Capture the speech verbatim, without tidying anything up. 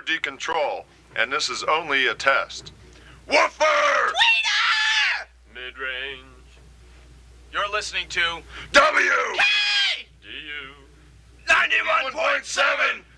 decontrol, and this is only a test. Woofer! Tweeter! Mid-range. You're listening to W! K! D U. ninety-one point seven